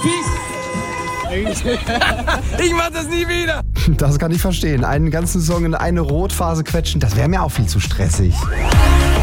Ich mach das nie wieder. Das kann ich verstehen. Einen ganzen Song in eine Rotphase quetschen, das wäre mir auch viel zu stressig.